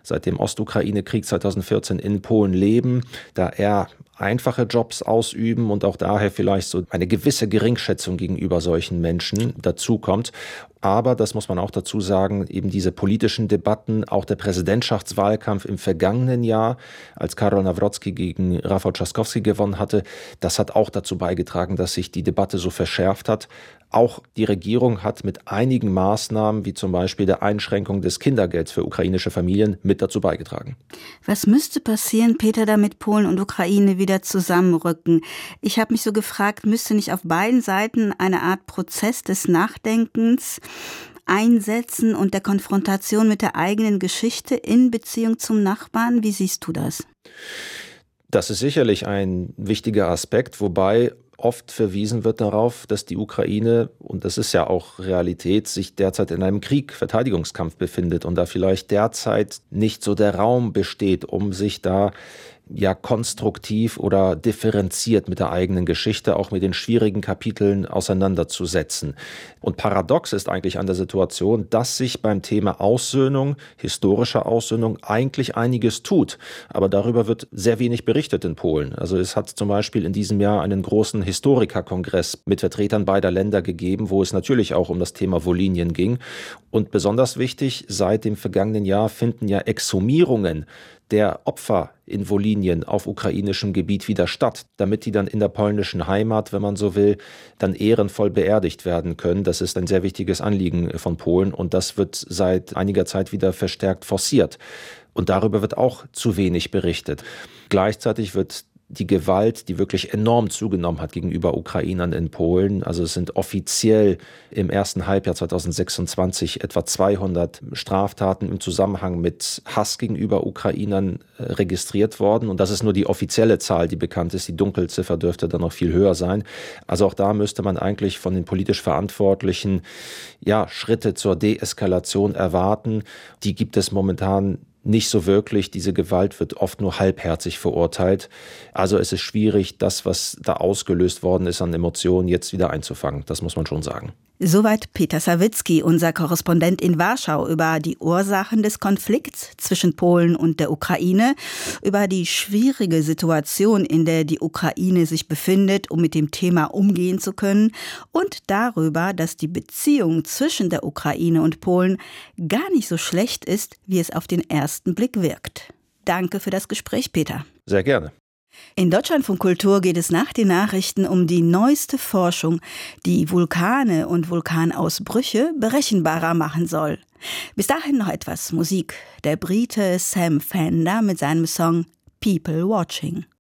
seit dem Ostukraine-Krieg 2014 in Polen leben, da eher einfache Jobs ausüben und auch daher vielleicht so eine gewisse Geringschätzung gegenüber solchen Menschen dazukommt. Aber, das muss man auch dazu sagen, eben diese politischen Debatten, auch der Präsidentschaftswahlkampf im vergangenen Jahr, als Karol Nawrocki gegen Rafał Trzaskowski gewonnen hatte, das hat auch dazu beigetragen, dass sich die Debatte so verschärft hat. Auch die Regierung hat mit einigen Maßnahmen, wie zum Beispiel der Einschränkung des Kindergelds für ukrainische Familien, mit dazu beigetragen. Was müsste passieren, Peter, damit Polen und Ukraine wieder zusammenrücken? Ich habe mich so gefragt, müsste nicht auf beiden Seiten eine Art Prozess des Nachdenkens einsetzen und der Konfrontation mit der eigenen Geschichte in Beziehung zum Nachbarn? Wie siehst du das? Das ist sicherlich ein wichtiger Aspekt, wobei oft verwiesen wird darauf, dass die Ukraine, und das ist ja auch Realität, sich derzeit in einem Verteidigungskampf befindet und da vielleicht derzeit nicht so der Raum besteht, um sich da konstruktiv oder differenziert mit der eigenen Geschichte, auch mit den schwierigen Kapiteln auseinanderzusetzen. Und paradox ist eigentlich an der Situation, dass sich beim Thema Aussöhnung, historischer Aussöhnung, eigentlich einiges tut. Aber darüber wird sehr wenig berichtet in Polen. Also es hat zum Beispiel in diesem Jahr einen großen Historikerkongress mit Vertretern beider Länder gegeben, wo es natürlich auch um das Thema Wolinien ging. Und besonders wichtig, seit dem vergangenen Jahr finden ja Exhumierungen der Opfer in Wolinien auf ukrainischem Gebiet wieder statt, damit die dann in der polnischen Heimat, wenn man so will, dann ehrenvoll beerdigt werden können. Das ist ein sehr wichtiges Anliegen von Polen und das wird seit einiger Zeit wieder verstärkt forciert. Und darüber wird auch zu wenig berichtet. Gleichzeitig wird die Gewalt, die wirklich enorm zugenommen hat gegenüber Ukrainern in Polen. Also es sind offiziell im ersten Halbjahr 2026 etwa 200 Straftaten im Zusammenhang mit Hass gegenüber Ukrainern registriert worden. Und das ist nur die offizielle Zahl, die bekannt ist. Die Dunkelziffer dürfte dann noch viel höher sein. Also auch da müsste man eigentlich von den politisch Verantwortlichen Schritte zur Deeskalation erwarten. Die gibt es momentan nicht so wirklich. Diese Gewalt wird oft nur halbherzig verurteilt. Also es ist schwierig, das, was da ausgelöst worden ist an Emotionen, jetzt wieder einzufangen. Das muss man schon sagen. Soweit Peter Sawicki, unser Korrespondent in Warschau, über die Ursachen des Konflikts zwischen Polen und der Ukraine, über die schwierige Situation, in der die Ukraine sich befindet, um mit dem Thema umgehen zu können, und darüber, dass die Beziehung zwischen der Ukraine und Polen gar nicht so schlecht ist, wie es auf den ersten Blick wirkt. Danke für das Gespräch, Peter. Sehr gerne. In Deutschlandfunk Kultur geht es nach den Nachrichten um die neueste Forschung, die Vulkane und Vulkanausbrüche berechenbarer machen soll. Bis dahin noch etwas Musik. Der Brite Sam Fender mit seinem Song People Watching.